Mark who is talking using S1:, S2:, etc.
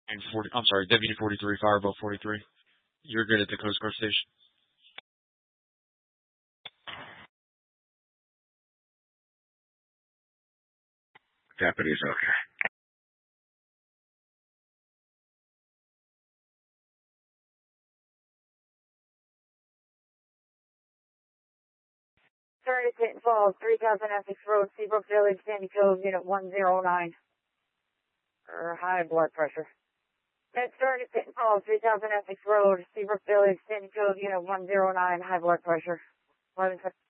S1: And 40, I'm sorry, Deputy 43, Fireboat 43. You're good at the Coast Guard station.
S2: Deputy's okay.
S3: Started Tinton Falls, 3000 Essex Road, Seabrook Village, Sandy Cove, Unit 109. Or high blood pressure. That started Tinton Falls, 3000 Essex Road, Seabrook Village, Sandy Cove, Unit 109, high blood pressure. 11